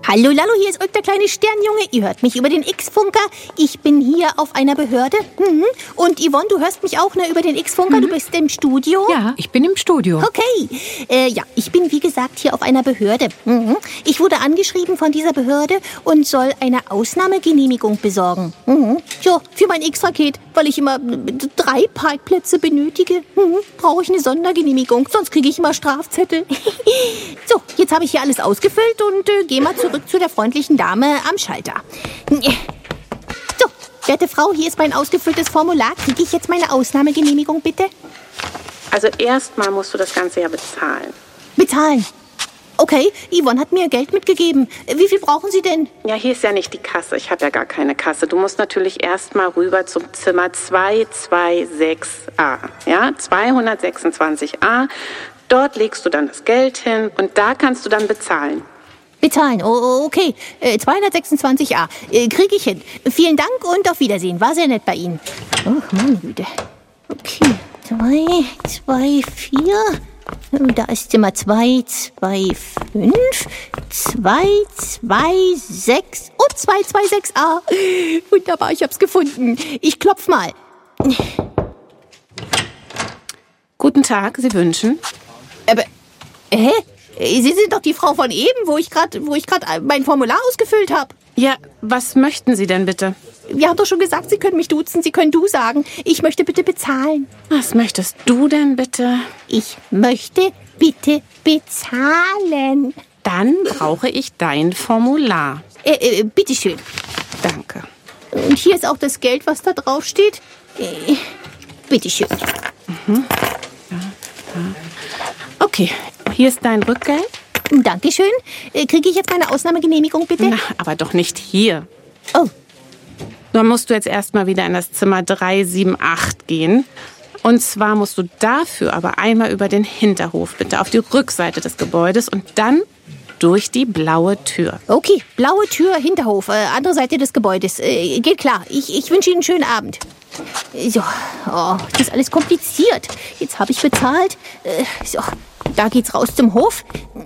Hallo Lallo, hier ist Ulk, der kleine Sternjunge. Ihr hört mich über den X-Funker. Ich bin hier auf einer Behörde. Und Yvonne, du hörst mich auch über den X-Funker. Du bist im Studio. Ja, ich bin im Studio. Okay. Ja, ich bin wie gesagt hier auf einer Behörde. Ich wurde angeschrieben von dieser Behörde und soll eine Ausnahmegenehmigung besorgen. Ja, für mein X-Raket, weil ich immer 3 Parkplätze benötige. Brauche ich eine Sondergenehmigung, sonst kriege ich immer Strafzettel. So, jetzt habe ich hier alles ausgefüllt und gehe mal zurück zu der freundlichen Dame am Schalter. So, werte Frau, hier ist mein ausgefülltes Formular. Kriege ich jetzt meine Ausnahmegenehmigung, bitte? Also erstmal musst du das Ganze ja bezahlen. Bezahlen? Okay, Yvonne hat mir Geld mitgegeben. Wie viel brauchen Sie denn? Ja, hier ist ja nicht die Kasse. Ich habe ja gar keine Kasse. Du musst natürlich erstmal rüber zum Zimmer 226a. Ja, 226a. Dort legst du dann das Geld hin und da kannst du dann bezahlen. Bezahlen, okay. 226a. Kriege ich hin. Vielen Dank und auf Wiedersehen. War sehr nett bei Ihnen. Oh, meine Güte. Okay, 2, 2, 4. Da ist Zimmer 2, 2, 5, 2, 2, 6 und 226a. Wunderbar, ich hab's gefunden. Ich klopf mal. Guten Tag, Sie wünschen? Aber, hä? Sie sind doch die Frau von eben, wo ich gerade mein Formular ausgefüllt habe. Ja, was möchten Sie denn bitte? Wir haben doch schon gesagt, Sie können mich duzen, Sie können du sagen. Ich möchte bitte bezahlen. Was möchtest du denn bitte? Ich möchte bitte bezahlen. Dann brauche ich dein Formular. Bitteschön. Danke. Und hier ist auch das Geld, was da drauf steht. Bitteschön. Okay, hier ist dein Rückgeld. Dankeschön. Kriege ich jetzt meine Ausnahmegenehmigung, bitte? Na, aber doch nicht hier. Oh. Dann musst du jetzt erstmal wieder in das Zimmer 378 gehen. Und zwar musst du dafür aber einmal über den Hinterhof, bitte auf die Rückseite des Gebäudes und dann durch die blaue Tür. Okay, blaue Tür, Hinterhof, andere Seite des Gebäudes. Geht klar. Ich wünsche Ihnen einen schönen Abend. So, das ist alles kompliziert. Jetzt habe ich bezahlt. So, da geht's raus zum Hof.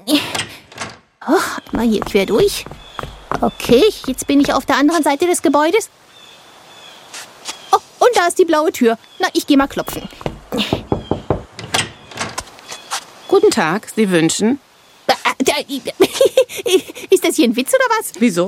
Mal hier quer durch. Okay, jetzt bin ich auf der anderen Seite des Gebäudes. Oh, und da ist die blaue Tür. Na, ich gehe mal klopfen. Guten Tag, Sie wünschen? Ist das hier ein Witz oder was? Wieso?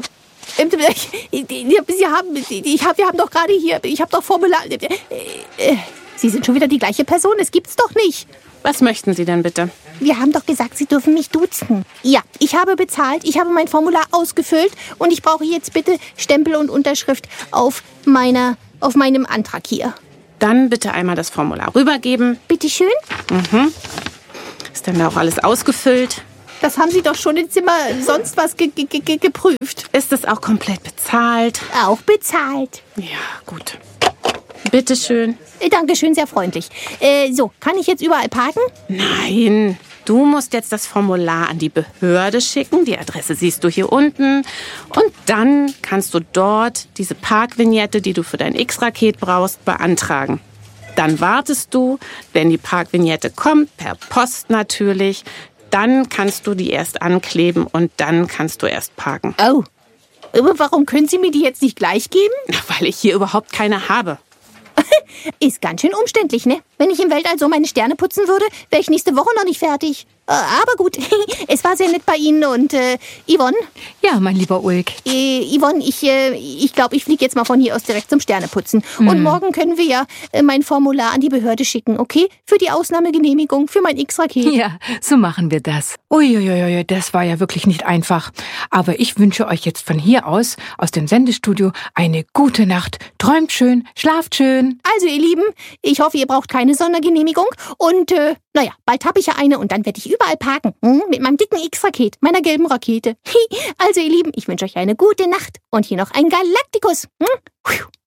Wir haben doch gerade hier, ich habe doch Formular. Sie sind schon wieder die gleiche Person, das gibt's doch nicht. Was möchten Sie denn bitte? Wir haben doch gesagt, Sie dürfen mich duzen. Ja, ich habe bezahlt, ich habe mein Formular ausgefüllt und ich brauche jetzt bitte Stempel und Unterschrift auf meinem Antrag hier. Dann bitte einmal das Formular rübergeben. Bitteschön. Ist dann da auch alles ausgefüllt? Das haben Sie doch schon im Zimmer sonst was geprüft. Ist es auch komplett bezahlt? Auch bezahlt. Ja, gut. Bitteschön. Dankeschön, sehr freundlich. So, kann ich jetzt überall parken? Nein, du musst jetzt das Formular an die Behörde schicken. Die Adresse siehst du hier unten. Und dann kannst du dort diese Parkvignette, die du für dein X-Raket brauchst, beantragen. Dann wartest du, wenn die Parkvignette kommt, per Post natürlich. Dann kannst du die erst ankleben und dann kannst du erst parken. Oh, aber warum können Sie mir die jetzt nicht gleich geben? Weil ich hier überhaupt keine habe. Ist ganz schön umständlich, ne? Wenn ich im Weltall so meine Sterne putzen würde, wäre ich nächste Woche noch nicht fertig. Aber gut, es war sehr nett bei Ihnen und Yvonne? Ja, mein lieber Ulk. Yvonne, ich glaube, ich fliege jetzt mal von hier aus direkt zum Sterneputzen. Und morgen können wir ja mein Formular an die Behörde schicken, okay? Für die Ausnahmegenehmigung, für mein X-Raket. Ja, so machen wir das. Uiuiui, das war ja wirklich nicht einfach. Aber ich wünsche euch jetzt von hier aus dem Sendestudio, eine gute Nacht. Träumt schön, schlaft schön. Also, ihr Lieben, ich hoffe, ihr braucht keine Sondergenehmigung. Und, bald habe ich ja eine und dann werde ich überall parken. Mit meinem dicken X-Raket, meiner gelben Rakete. Also, ihr Lieben, ich wünsche euch eine gute Nacht und hier noch ein Galaktikus.